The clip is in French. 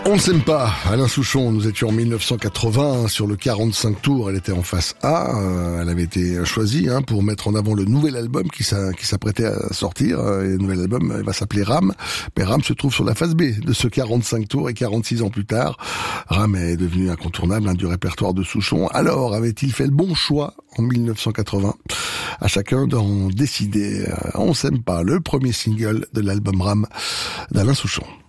On ne s'aime pas, Alain Souchon, nous étions en 1980 sur le 45 tours, elle était en face A, elle avait été choisie pour mettre en avant le nouvel album qui s'apprêtait à sortir, et le nouvel album va s'appeler Ram, mais Ram se trouve sur la face B de ce 45 tours et 46 ans plus tard, Ram est devenu incontournable du répertoire de Souchon. Alors, avait-il fait le bon choix en 1980? À chacun d'en décider. On s'aime pas, le premier single de l'album Ram d'Alain Souchon.